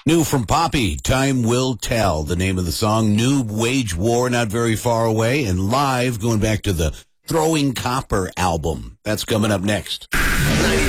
New from Poppy, Time Will Tell, the name of the song. New, Wage War, Not Very Far Away, and live, going back to the Throwing Copper album. That's coming up next.